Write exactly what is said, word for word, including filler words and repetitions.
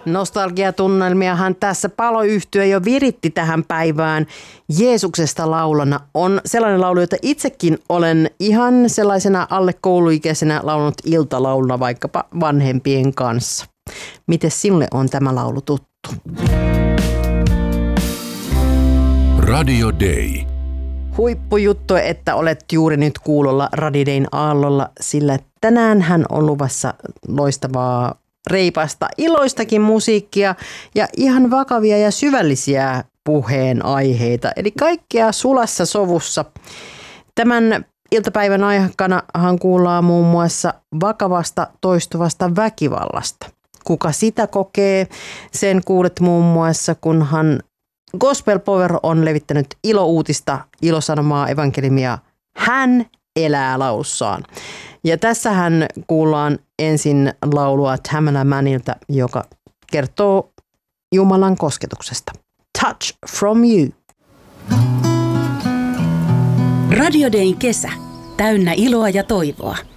Nostalgiatunnelmiahan tässä Paloyhtye jo viritti tähän päivään. Jeesuksesta laulana on sellainen laulu, jota itsekin olen ihan sellaisena alle kouluikäisenä laulunut iltalauluna vaikkapa vanhempien kanssa. Miten sinulle on tämä laulu tuttu? Radio Day. Huippujuttu, että olet juuri nyt kuulolla Radio Dayn aallolla, sillä tänään hän on luvassa loistavaa, reipasta, iloistakin musiikkia ja ihan vakavia ja syvällisiä puheenaiheita. Eli kaikkea sulassa sovussa. Tämän iltapäivän aikanahan kuullaan muun muassa vakavasta toistuvasta väkivallasta. Kuka sitä kokee, sen kuulet muun muassa, kunhan Gospel Power on levittänyt ilouutista, ilosanomaa, evankelimia. Hän elää laussaan. Ja tässähän kuullaan ensin laulua Tamala Mannilta, joka kertoo Jumalan kosketuksesta. Touch from you. Radio Dayn kesä. Täynnä iloa ja toivoa.